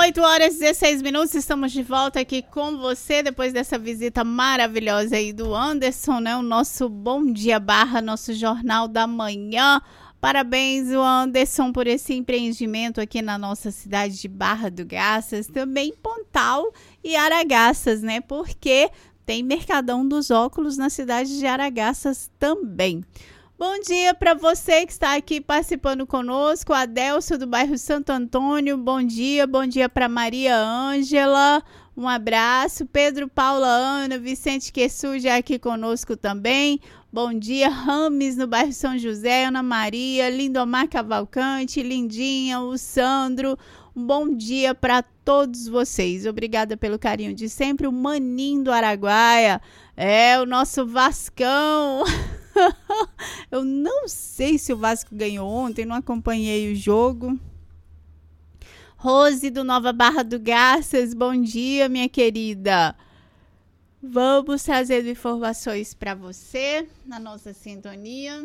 8h16, estamos de volta aqui com você, depois dessa visita maravilhosa aí do Anderson, né? O nosso Bom Dia Barra, nosso Jornal da Manhã. Parabéns, o Anderson, por esse empreendimento aqui na nossa cidade de Barra do Garças, também Pontal e Aragarças, né? Porque tem Mercadão dos Óculos na cidade de Aragarças também. Bom dia para você que está aqui participando conosco, Adelso do bairro Santo Antônio, bom dia para Maria Ângela, um abraço, Pedro Paula Ana, Vicente Quessu já aqui conosco também, bom dia, Rames no bairro São José, Ana Maria, Lindomar Cavalcante, Lindinha, o Sandro, um bom dia para todos vocês, obrigada pelo carinho de sempre, o Maninho do Araguaia, o nosso Vascão. Eu não sei se o Vasco ganhou ontem, não acompanhei o jogo. Rose do Nova Barra do Garças, bom dia, minha querida. Vamos trazendo informações para você na nossa sintonia.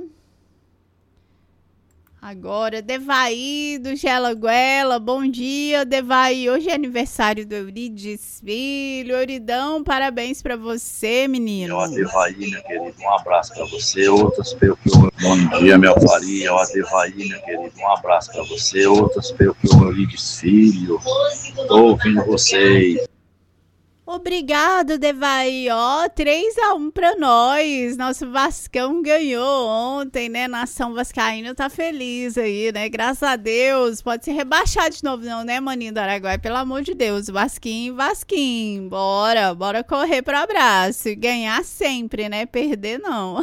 Agora, Devaí do Gelaguela, bom dia, Devaí. Hoje é aniversário do Eurides Filho. Euridão, parabéns pra você, menino. É o Devaí, minha querida, um abraço pra você. Outras pelo bom dia, meu Faria. É o Devaí, minha querida, um abraço pra você. Outras pelo Eurides Filho. Tô ouvindo vocês. Obrigado, Devaí, 3-1 para nós, nosso Vascão ganhou ontem, né, nação vascaína tá feliz aí, né, graças a Deus, pode ser rebaixado de novo não, né, Maninho do Araguaia, pelo amor de Deus, Vasquinho, bora correr pro abraço, e ganhar sempre, né, perder não.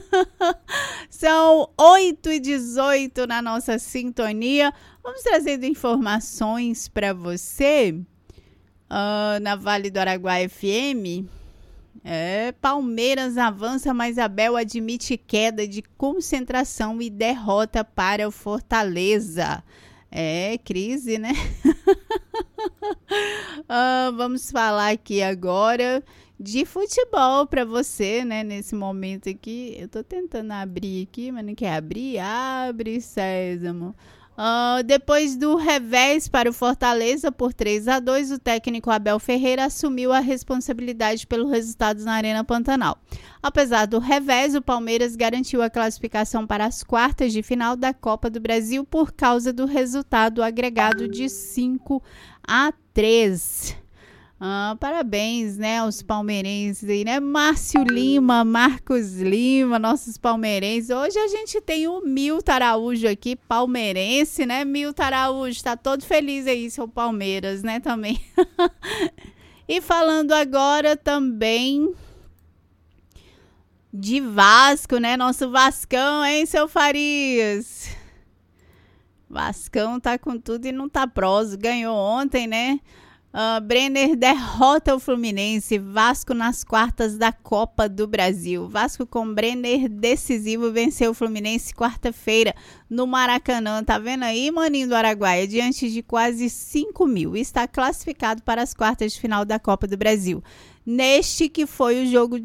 São 8h18 na nossa sintonia, vamos trazendo informações para você. Na Vale do Araguaia FM, Palmeiras avança, mas Abel admite queda de concentração e derrota para o Fortaleza. Crise, né? Vamos falar aqui agora de futebol para você, né? Nesse momento aqui, eu tô tentando abrir aqui, mas não quer abrir. Abre, Sésamo. Depois do revés para o Fortaleza por 3-2, o técnico Abel Ferreira assumiu a responsabilidade pelo resultado na Arena Pantanal. Apesar do revés, o Palmeiras garantiu a classificação para as quartas de final da Copa do Brasil por causa do resultado agregado de 5-3. Parabéns, né, aos palmeirenses aí, né? Márcio Lima, Marcos Lima, nossos palmeirenses. Hoje a gente tem o Milton Araújo aqui, palmeirense, né? Milton Araújo, tá todo feliz aí, seu Palmeiras, né, também. E falando agora também de Vasco, né? Nosso Vascão, hein, seu Farias? Vascão tá com tudo e não tá proso. Ganhou ontem, né? Brenner derrota o Fluminense, Vasco nas quartas da Copa do Brasil. Vasco com Brenner decisivo venceu o Fluminense quarta-feira no Maracanã. Tá vendo aí, Maninho do Araguaia? Diante de quase 5 mil. Está classificado para as quartas de final da Copa do Brasil. Neste que foi o jogo